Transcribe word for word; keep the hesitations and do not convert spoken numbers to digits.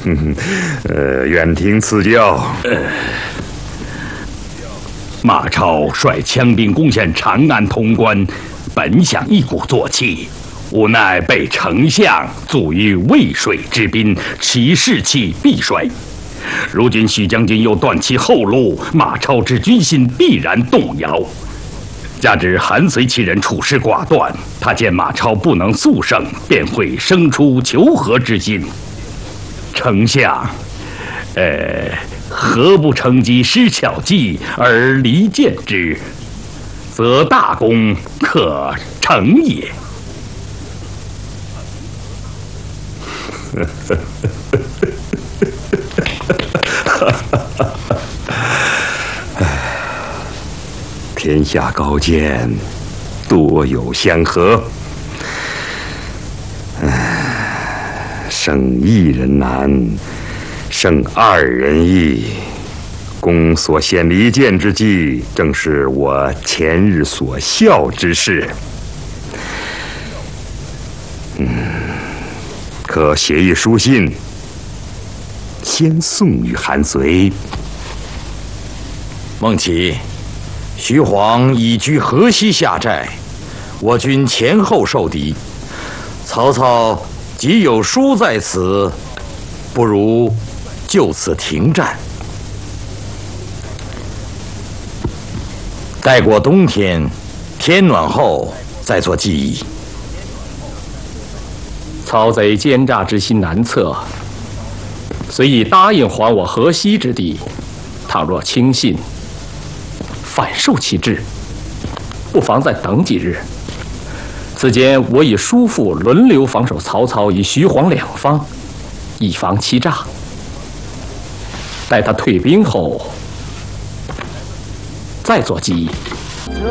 呃，愿听赐教。呃、 马超率强兵攻陷长安潼关，本想一鼓作气，无奈被丞相阻于渭水之滨，其士气必衰。如今许将军又断其后路，马超之军心必然动摇。加之韩遂其人处事寡断，他见马超不能速胜，便会生出求和之心。丞相，呃，何不乘机施巧计而离间之，则大功可成也。 天下高见，多有相合。胜一人难，胜二人易。公所献离间之计，正是我前日所效之事。嗯，可写一书信，先送与韩遂。 孟起，徐晃已居河西下寨，我军前后受敌，曹操既有书在此，不如就此停战，待过冬天，天暖后再做计议。 曹贼奸诈之心难测，虽已答应还我河西之地，倘若轻信，反受其制，不妨再等几日。此间我以叔父轮流防守曹操与徐晃两方，以防欺诈。待他退兵后，再做计议。